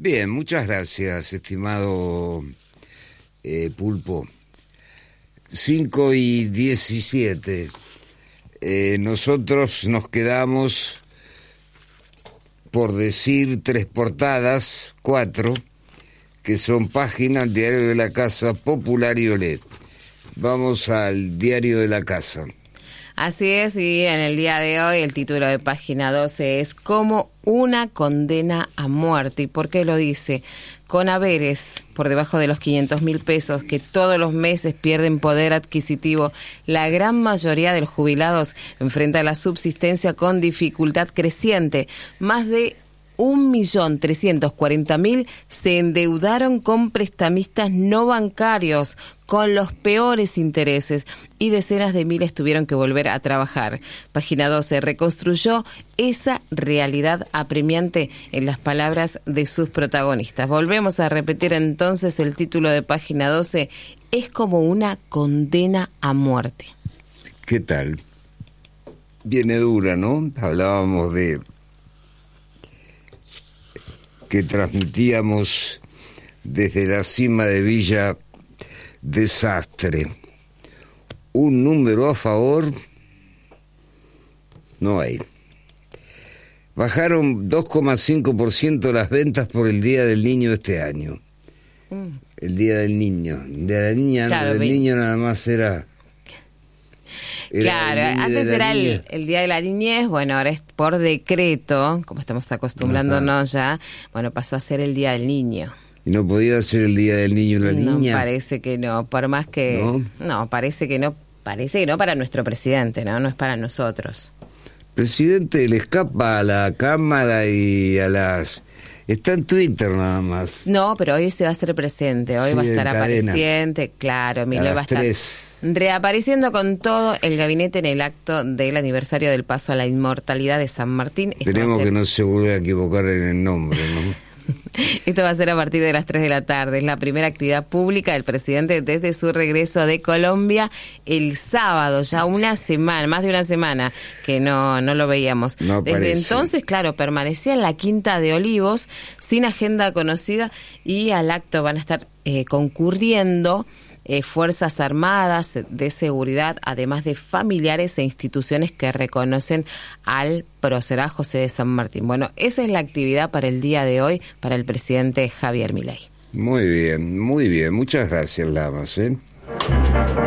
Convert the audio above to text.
Bien, muchas gracias, estimado Pulpo. 5:17. Nosotros nos quedamos por decir 3 portadas, 4, que son páginas, Diario de la Casa, Popular y Olé. Vamos al Diario de la Casa. Así es, y en el día de hoy el título de página 12 es como una condena a muerte. ¿Y por qué lo dice? Con haberes por debajo de los 500.000 pesos que todos los meses pierden poder adquisitivo, la gran mayoría de los jubilados enfrenta la subsistencia con dificultad creciente. Más de 1.340.000 se endeudaron con prestamistas no bancarios con los peores intereses y decenas de miles tuvieron que volver a trabajar. Página 12 reconstruyó esa realidad apremiante en las palabras de sus protagonistas. Volvemos a repetir entonces el título de página 12, es como una condena a muerte. ¿Qué tal? Viene dura, ¿no? Hablábamos de que transmitíamos desde la cima de Villa desastre. Un número a favor no hay. Bajaron 2,5% las ventas por el Día del Niño este año. El Día del Niño. De la niña, claro, del niño nada más era... Claro, antes era el Día de la Niñez, bueno, ahora es por decreto, como estamos acostumbrándonos ya, bueno, pasó a ser el Día del Niño. ¿Y no podía ser el Día del Niño y la niña? No, parece que no, por más que... No, parece que no para nuestro presidente, ¿no? No es para nosotros. Presidente le escapa a la Cámara y a las... Está en Twitter nada más. No, pero hoy se va a hacer presente, hoy va a estar apareciente, claro, Milei va a estar... Reapareciendo con todo el gabinete en el acto del aniversario del paso a la inmortalidad de San Martín. Esperemos que no se vuelva a equivocar en el nombre, ¿no? Esto va a ser a partir de las 3 de la tarde. Es la primera actividad pública del presidente desde su regreso de Colombia el sábado, ya una semana, más de una semana que no lo veíamos. No desde aparece. entonces, claro, permanecía en la Quinta de Olivos sin agenda conocida y al acto van a estar concurriendo Fuerzas Armadas, de seguridad, además de familiares e instituciones que reconocen al prócer, a José de San Martín. Bueno, esa es la actividad para el día de hoy para el presidente Javier Milei. Muy bien, muchas gracias, Lamas,